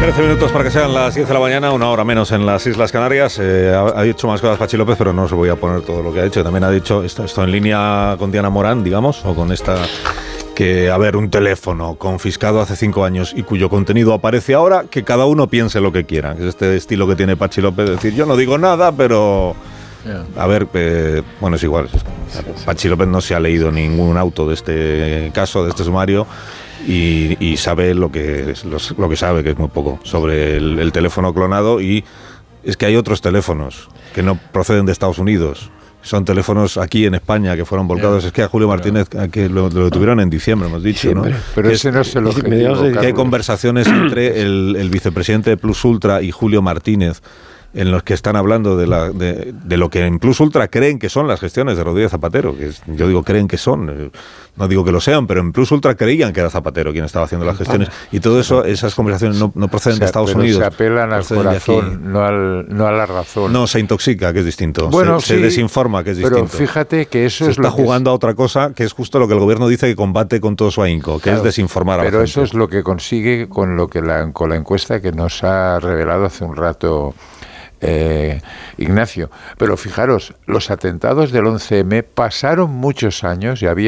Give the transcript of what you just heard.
13 minutos para que sean las 10 de la mañana, una hora menos en las Islas Canarias. Ha dicho más cosas Pachi López, pero no os voy a poner todo lo que ha dicho. También ha dicho esto en línea con Diana Morán, digamos, o con esta, que, a ver, un teléfono confiscado hace 5 años y cuyo contenido aparece ahora, que cada uno piense lo que quiera. Es este estilo que tiene Pachi López, decir, yo no digo nada, pero... A ver, bueno, es igual. Pachi López no se ha leído ningún auto de este caso, de este sumario, y sabe lo que sabe, que es muy poco, sobre el teléfono clonado. Y es que hay otros teléfonos que no proceden de Estados Unidos. Son teléfonos aquí en España que fueron volcados. Es que a Julio Martínez que lo detuvieron en diciembre, hemos dicho, ¿no? Pero ese no es el objetivo. Que hay conversaciones entre el vicepresidente de Plus Ultra y Julio Martínez, en los que están hablando de lo que en Plus Ultra creen que son las gestiones de Rodríguez Zapatero, que yo digo creen que son, no digo que lo sean, pero en Plus Ultra creían que era Zapatero quien estaba haciendo las gestiones, y todo eso, esas conversaciones no proceden de Estados Unidos. Se apelan al corazón, no a la razón. No, se intoxica, que es distinto. Bueno, se desinforma, que es distinto. Pero fíjate que eso se es está jugando a otra cosa, que es justo lo que el gobierno dice que combate con todo su ahínco, que es desinformar a la gente. Pero eso es lo que consigue con la encuesta que nos ha revelado hace un rato Ignacio. Pero fijaros, los atentados del 11M pasaron muchos años y había